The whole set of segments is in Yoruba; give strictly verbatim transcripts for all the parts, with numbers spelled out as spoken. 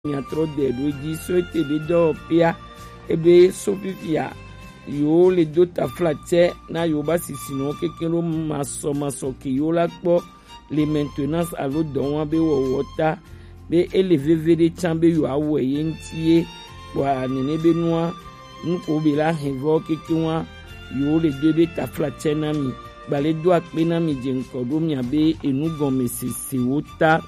miatro de doji so ete be do pia ebe so pipia yo le do ta flatche na yo ba sisino kekelo maso maso ki yo la po les maintenance à l'eau don be wo wota be élevé vede chambe yo awo yentie wa nene be noa nko be la hevo kekiwa yo le do be ta flatche na mi bale do akpe na mi jenko do mi abe enu gome sisi wota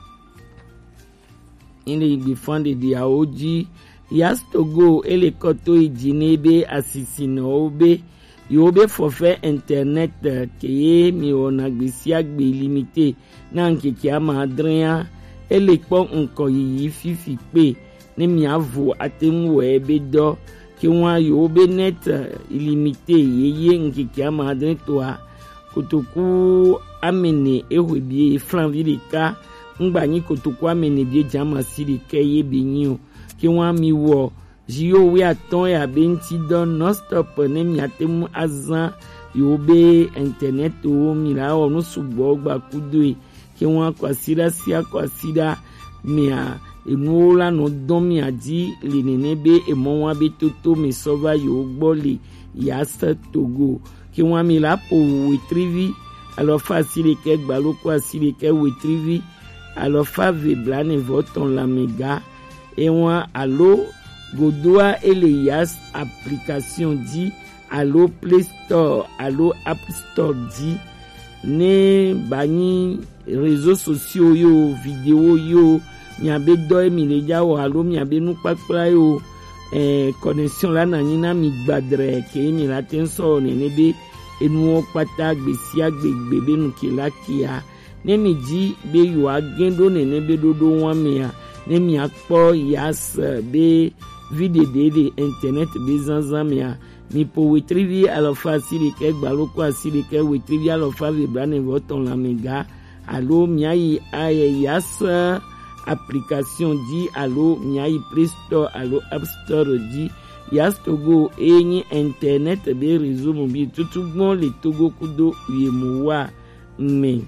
ile igifande di aoji yas Togo ele koto ijinebe asisino obe yobe forfait internet keye mi ona gbesi agbe limité na nkeke ama adria ele po nko yi fifi pe ni mi avo atenwo ebe do ki won yobe net illimité yeye nkeke ama adrin to a kotoku amene ehwebie flanvilika ngba ni kotoku amene bie jama siri keye binyo ki won mi wo jio we aton ya benti don non stop ne mi atemu azan yobe internet o mi la o no subo gba kudo ki won kwasira si akwasira mi a enu la no don mi aji le nene be e mo wa be toto mi sova yo gbole ya sa Togo ki won mi la po wetrivi alors facile ke gba lo kwa sile ke wetrivi alors fa ve blane voton la mega et moi allo godoa Elias application dit allo Play Store allo App Store dit ne bani réseaux sociaux yo vidéo yo mi abe do mi le ja wo allo mi abe nu papra yo eh connexion la na nyina mi gbadre ke mi la ten so ne ne be enu pata gbesi agbegbe be nu ke la kia ne mi ji be yo agendo ne ne be dodo wan me ya ne mi akpo yas be vide de internet be zanzan me ya mi po wetrivi alofa siri ke gbaloko asiri ke wetrivi alofa ve brane voton la mega allo mi ayi aye yas application di allo mi ayi Play Store allo App Store di yas Togo enyi internet be réseau mobile tutubon le Togo kudo yemuwa me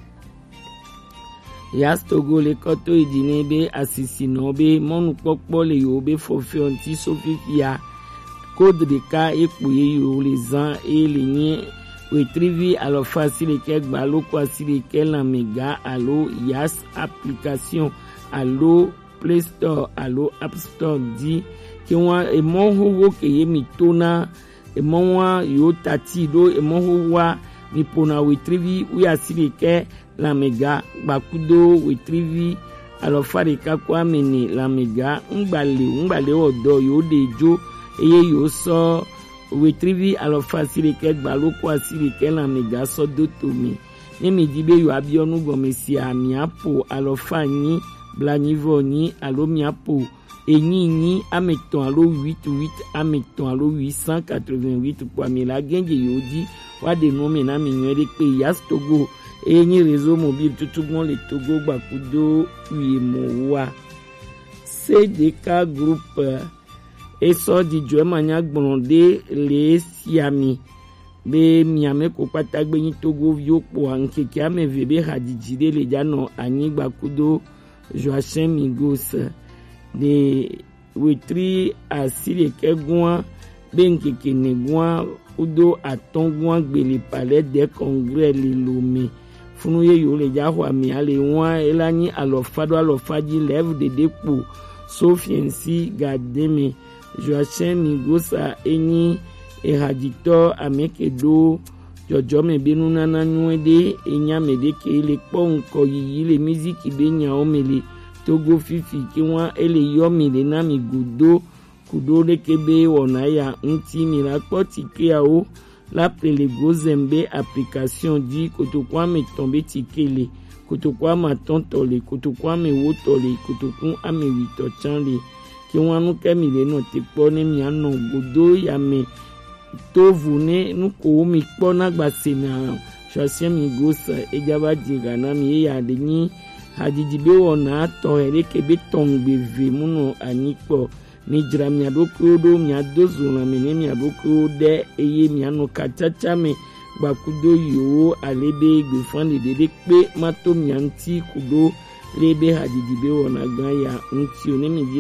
yas Togo le koto idinebe asisinobe monu pokpo le yobe forfait anti sofifia code de cas epuye yo les ans et les niens retrivi alors facile ke gbalo kwa sile ke la mega allo yas application allo Play Store allo App Store di ke wa e mon ho ke yemi tona e mon wa yo tati do e mon ho wa mi pona retrivi u ya sile ke la mega bakudo wetrivi alors fare ka kwa meni la mega ngbale ngbale odo yo dejo eye yo so wetrivi alors facile ke gbalo kwa sile ke la mega so dotomi ni mi dibe yo abionu gomesi ami apo alors fanyi blanivo ni alo mi apo enyi ni ameton alo huit huit ameton alo huit cent quatre-vingt-huit kwa mi la genje yo di wa de no me na mi nwere pe yas Togo enyi réseau mobile tutubon le Togo bakudo yemowa C D K group eso di joemanya gbonde le siami be miame ko patagbe ni Togo vio po ankeke ame vebe hadijide le jano anyi bakudo Joachim Migos de wetri asile kegwa benkeke negwa udo atongwa gbele palais des congrès le Lomé funuye yo le jahwa mi ale won elani alofado alofaji lève de depo sofiensi gademe Joachim Migosa eni eraditor amekedo jojo me benu nana nwede enya mede ke le po nko yi le musique be nya omele Togo fifi ki won ele yo mi le na mi gudo kudo le kebe wona ya nti mi la poti ke ao la pele gozembe application di kotokwa me tombe tikele kotokwa ma tontole kotokwa me wotole kotokun ame wito chanle ki won nu ke mi le no te po ni mi ano godo ya me to vune nu ko mi po na gba se na Joachim Migos ejaba diga na mi ya de ni hadijibe wona to ere kebe tongbe ve muno anipo ni jira mi adoko do mi adozo na me mi adoko de eye mi anu kachacha me bakudo yo alebe gbefan de de pe mato mi anti kudo le be hadidi be wona gan ya ŋuti onemi